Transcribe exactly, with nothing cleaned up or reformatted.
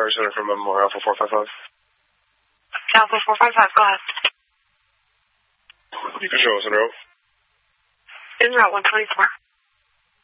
Fire Center from Memorial Alpha four five five. Alpha four five five, go ahead. You can show us en route. En route one twenty-four.